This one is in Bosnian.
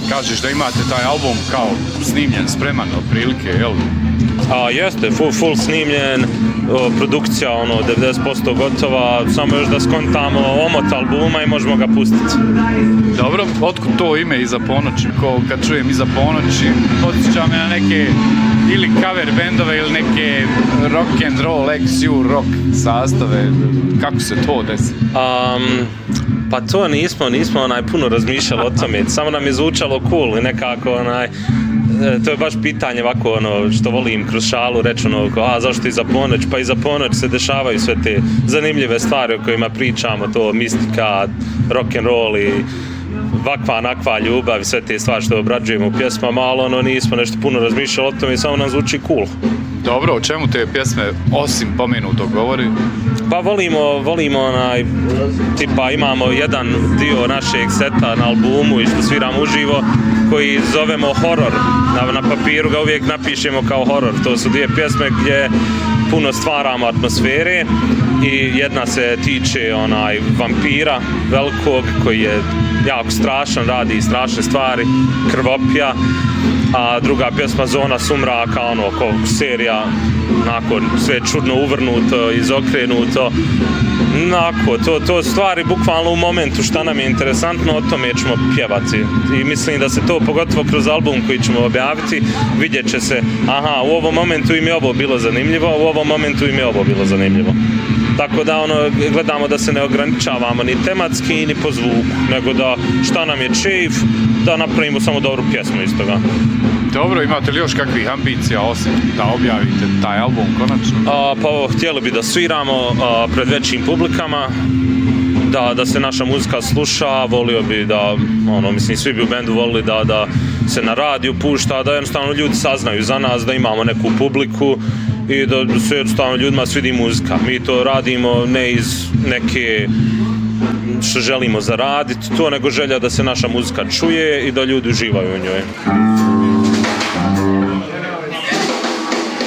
kažeš da imate taj album kao snimljen, spreman otprilike, jel? Jeste, full snimljen, produkcija 90% gotova, samo još da skontamo omot albuma i možemo ga pustiti. Dobro, otkud to ime Iza ponoći? Kad čujem Iza ponoći, podsjeća me na neke ili cover bendove ili neke rock and roll, XU rock sastave. Kako se to desi? Pa to nismo puno razmišljali o tome, samo nam je zvučalo cool i nekako to je baš pitanje ovako što volim kroz šalu reći zašto Iza ponoć, pa Iza ponoć se dešavaju sve te zanimljive stvari o kojima pričamo, to mistika, rock and roll i vakva, nakva ljubav i sve te stvari što obrađujemo u pjesmama, ali nismo nešto puno razmišljali o tome i samo nam zvuči cool. Dobro, o čemu te pjesme osim pomenutog govori? Pa volimo tipa imamo jedan dio našeg seta na albumu i što sviramo uživo koji zovemo horor. Na papiru ga uvijek napišemo kao horor. To su dvije pjesme gdje puno stvaramo atmosfere i jedna se tiče vampira velikog koji je jako strašan, radi strašne stvari, krvopija, a druga pjesma Zona sumraka, kao serija, sve čudno uvrnuto, izokrenuto, to stvari bukvalno u momentu šta nam je interesantno, o tome ćemo pjevati. I mislim da se to, pogotovo kroz album koji ćemo objaviti, vidjet će se, u ovom momentu im je ovo bilo zanimljivo, u ovom momentu im je ovo bilo zanimljivo. Tako da gledamo da se ne ograničavamo ni tematski ni po zvuku, nego da šta nam je čeif, da napravimo samo dobru pjesmu iz toga. Dobro, imate li još kakvih ambicija osim da objavite taj album konačno? Pa htjeli bi da sviramo pred većim publikama, da se naša muzika sluša, volio bi da, mislim svi bi u bendu volili da se na radiju pušta, da jednostavno ljudi saznaju za nas, da imamo neku publiku i da se jednostavno ljudima svidi muzika. Mi to radimo ne iz neke što želimo zaraditi, to nego želja da se naša muzika čuje i da ljudi uživaju u njoj.